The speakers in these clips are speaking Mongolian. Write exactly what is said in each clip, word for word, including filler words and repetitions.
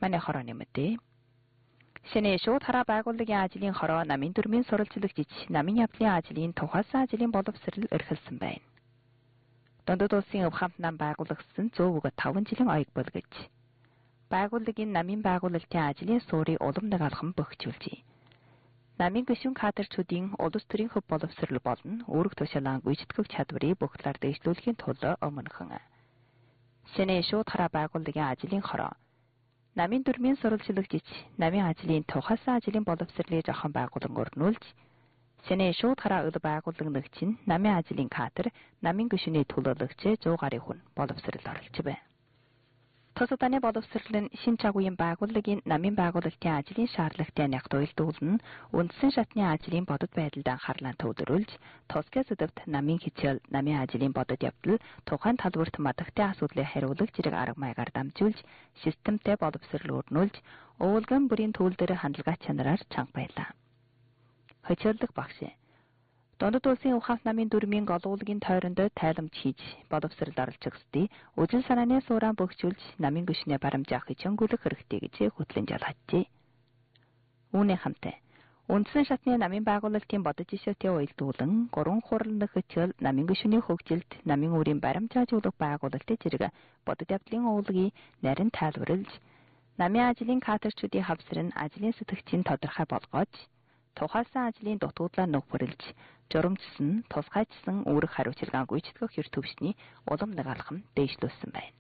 Манай хорооны мэдээ. Шинэ шууд хараа байгууллагын ажлын хороо намын дүрмийн сурвалжлагчид намын явдлын ажлын тухайлсан ажлын боловсрол эрхэлсэн байна. Дундад улсын өв хамт нам байгуулагдсан зөөвгө таван жилийн оёг болгож байгууллагын намын байгуулалтын ажлын суурийг улам нэг алхам бөхжүүлжээ. Намын гишүүн кадрчүүдийн улс төрийн хөв боловсрол болон үүрэг тушаалан гүйцэтгэх чадварыг бүх талаар дэвшлүүлэхийн тулд өмнөхөн шинэ шууд хараа байгууллагын ажлын хороо намын дүрмийн сурвалжлагчид намын ажлын тухайлсан ажлын боловсролыг зохион байгуулан өрнүүлж шинэ шууд хараа өл байгууллагч нь намын ажлын кадр намын гишүүний төлөөлөгчөө зуун гаруй хүн боловсрол оруулж байна. Тус удааны боловсрол нь шин чагуугийн байгууллагын намын байгуулалтын ажлын шаардлагатай нягдуулдуулна үндсэн шатны ажлын бодит байдалд анхаарлаа төвлөрүүлж тусгай сэдвт намын хичээл намын ажлын бодит явдал тухайн талбарт мадагтай асуудлыг хариулах зэрэг арга маягаар дамжуулж системтэй боловсрол өрнүүлж өвөлгөн бүрийн төвл дээр хандлагатай чанараар чанга байлаа. Хичээлдэх багш Дундад улсын өв хамт намын дүрмийн голуулгийн тойронд тайламж хийж боловсрол оруулж өгсдий үжил санааны суураа бөхжүүлж намын гишүүнээ барамжаах хичээнгүйлэх хэрэгтэй гэж хөтлөн жалгажээ. Үүний хамтаа үндсэн шатны намын байгуулалтын бодит жишээтэй уялдуулан гурван хурлын хичээл намын гишүүний хөгжилд намын үүрийн барамжаажуулах байгуулалтын зэрэг бодит явдлын уулгийг нарийн тайлбарлаж намын ажлын кадрчүүдийн хавсар нь ажлын сэтгчийн тодорхой болгож тухайлсан ажлын дутуудлаа нөхөрлж журамчсан тусгайчсан үүрэг хариуцлагаа гүйцэтгэх ёр төвшний улам нэг алхам дээшлүүлсэн байна.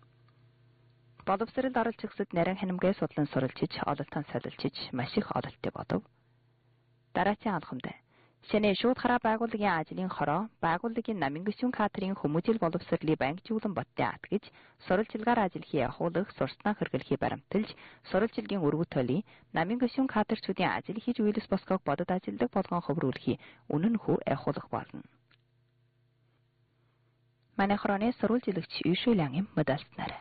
Боловсрол оруулж өгсөд нарийн ханамгай судлан суралцж ололтон солилчиж маш их ололттой бодов. Дараагийн алхамд шинэ шууд хараа байгууллагын ажлын хороо байгууллагын намын гишүүн кадрын хүмүүжил боловсролыг банкжуулан боттой атгиж сурвалжилгаар ажилхий явуулах сурталчилгаан хэрэглэхийг баримталж сурвалжилгийн өргөт төлөй намын гишүүн кадрчүүдийн ажил хийж үйлс босгох бодит ажилдаг болгон хөврүүлэхийг үнэн хүү ахиулах болно. Манай хорооны сурвалжилагч Юшүлянгийн мэдээлснээр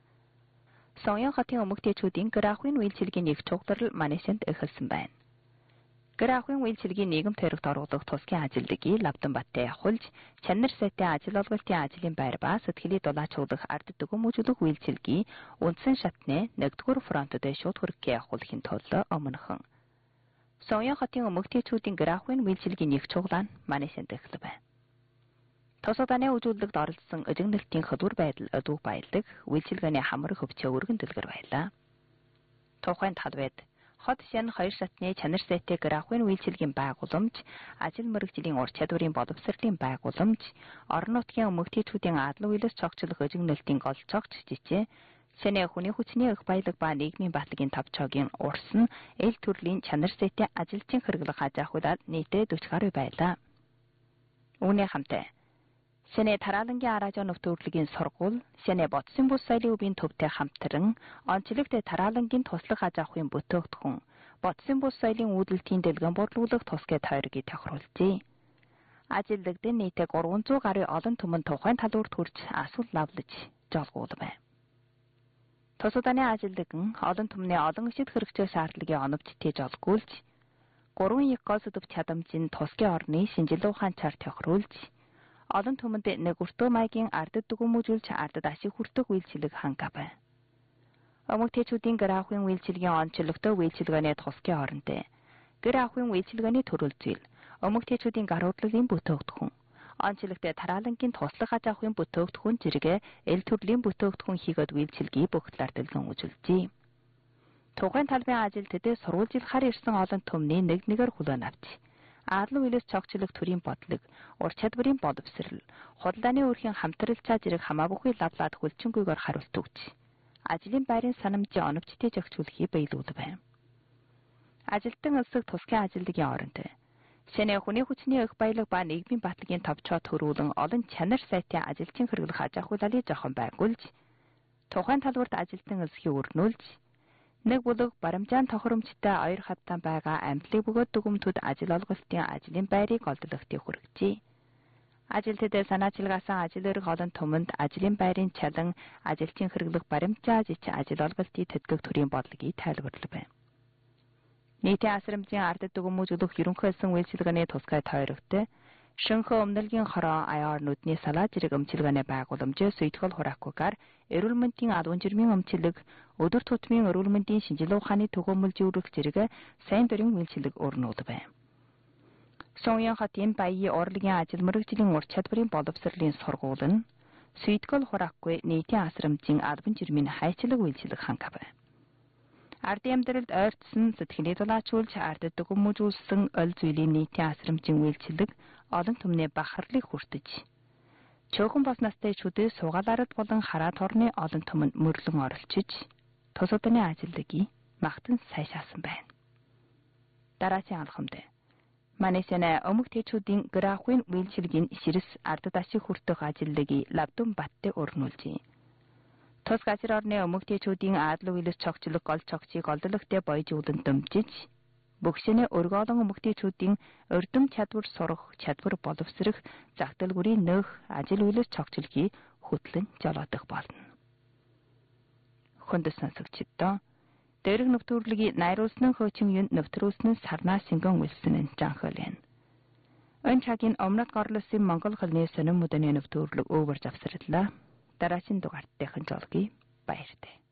Соён хотын өмгтээчүүдийн графикын үйлчилгээний нэг чухал манежмент эхэлсэн байна. Графикын үйлчилгээний нийгэм төрөгт оруулах тусгай ажилдгийг лавдан баттай явуулж, чанар сайтай ажил олголтын ажлын байр ба сэтгэлийн дулаачуулах ард дүгнэмжлөх үйлчилгээ үндсэн шатны нэгдүгээр фронтод шууд хөргөх явуулахын тулд өмнөхөн. Соён хотын өмгтээчүүдийн графикын үйлчилгээний нэг чухал манежмент эхэлсэн байна. Тус удааны үзүүлэлтэд оролцсон эзэгнэлтийн хөдөлгөөр байдал өдөө баялаг үйлчилгээний хамар хөвчөө өргөн дэлгэр байлаа. Тухайн талбайд хот шин хоёр шатны чанар сайтай графикын үйлчилгээний байгууламж, ажил мэргэжлийн ур чадварын боловсролын байгууламж, орон нутгийн өмгтээчүүдийн адлан үйлс цогцлох эзэгнэлтийн гол цогц жижээ, шинэ хүний хүчний их баялаг ба нийгмийн батлагын тавчаагийн урс нь эл төрлийн чанар сайтай ажилчин хэрэглэх хажаахуудад нийтдээ дөрвөн гаруй байлаа. Үүний хамтаа Шинэ тараалангийн араажаа нөтөрлөгийн сургууль, шинэ бодсон бус соёлын өвийн төвтэй хамтран, онцлогтой тараалангийн туслах ажаахын бүтээгдэхүүн, бодсон бус соёлын үүдэлтийн дэлгэн бодлуулах тусгай тойргийг тохируулжээ. Ажилдагд нийтээ гурван зуун гаруй олон түмэн тухайн талбарт хүрч асуул лавлаж жолгуул байна. Тус удааны ажилдаган олон түмний олон ишид хэрэгцээ шаардлагын оновч тээж олгуулж, гурван их гол сэдв чадамжийн тусгай орны шинжилгээ ухаан чарт тохируулж олон түмэнд нэг өртөө маягийн ардд дүгнэмжүүлж ардд ашиг хүртэх үйлчилэг хангав. Өмгтээчүүдийн графикын үйлчилгээний онцлогтой үйлчилгээний тусгай оронд графикын үйлчилгээний төрөл зүйл, өмгтээчүүдийн гар хөдлөлийн бүтээгдэхүүн, онцлогтой тараалангийн туслах ажаахын бүтээгдэхүүн зэрэг эл төрлийн бүтээгдэхүүн хийгээд үйлчилгээ бүх талаар дэлгэн үзүүлжээ. Тухайн талбайн ажилтнуудад сурвалжилахаар ирсэн олон түмний нэг нэгээр хүлээн авч адлан үйлс цогцлох төрийн бодлого, ур чадварын боловсрол, худалдааны өрхийн хамтралцаа зэрэг хамаагүй лавлаад хөлчөнгүйгээр хариулт өгч, ажлын байрын санамжийн оновчтой зохицуулахыг биелүүлв байна. Ажилтан элсэг тусгай ажилдгийн оронд шинэ хүний хүчний их баялаг ба нийгмийн батлагын товчоо төрүүлэн олон чанар сайтай ажилчин хэрэглэх ажаахуулалыг зохион байгуулж, тухайн талбарт ажилтан элсгийг өрнүүлж, нэг бүлэг барамжаан тохиромжтой хоёр хавтан байгаа амтлыг бөгөөд дүгмтүүд ажил олголтын ажлын байрыг олдлогтыг хүргэжээ. Ажилтнуудад санаачилгаасан ажил эрх олон түмэнд ажлын байрын чалан ажилчин хэрэглэх баримтжааж ич ажил олголтын тэтгэх төрийн бодлогыг тайлбарлав байна. Нийтийн асрамжийн ард дүгмжүүлэх ерөнхий элсэн үйлчилгээний тусгай тойрогт Шөнхөө өмнөлгийн хороо аяар нүдний салаа зэрэг өмчилгээний байгууламж сүйтгэл хураахгүйгээр эрүүл мэндийн албан жирмийн өмчилэг, өдөр тутмын эрүүл мэндийн шинжилгээ ухааны түгээмэлжүүлэх зэрэг сайн дурын үйлчилэг өрнүүд байна. Сонгон хотын Баян урлагийн ажил мэргэжлийн ур чадварын боловсролын сургууль нь сүйтгэл хураахгүй нийтийн асрамжийн албан жирмийн хайчлаг үйлчилэг хангав. Ардын амьдралд ойртсон сэтгэлээ дулаачулж ардд дүгмжүүлсэн ол зүйлийн нийтийн асрамжийн үйлчилэг олон түмний бахарлыг хүртэж чөөхөн бос настай чүдээ суугаалард болон хараад хорны олон түмэнд мөрлөн оролцож тус уданы ажилтгийг магтан сайшаасан байна. Дараагийн алхамд Манайсана өмгтээчүүдийн графикын үйлчилгийн ширэс ардд ашиг хүртэх ажилтгийг Лавдун Баттай өрнүүлжээ. Тус газар орны өмгтээчүүдийн аадал үйлс цогцлог гол цогцыг олдлагтай боёжуулан дэмжиж бүгшэнэ өргөөлөн өмгтээчүүдийн өрдөм чадвар сурах, чадвар боловсрох, загталгүрийн нөх ажил үйлс цогцлогийг хөтлөн жолоодох болно. Хүнд сонсогчдоо дээрх нэвтрүүлгийг найруулсан хөөчин юн нэвтрүүлсэн сарнаа сингэн үлсэн жанхолэн. Энэ цагийн өмнөд горлосын Монгол хэлний сонин мөдөний нэвтрүүлэг өвөр завсарлаа. Дараагийн дугаартайхан жолгий баяртай.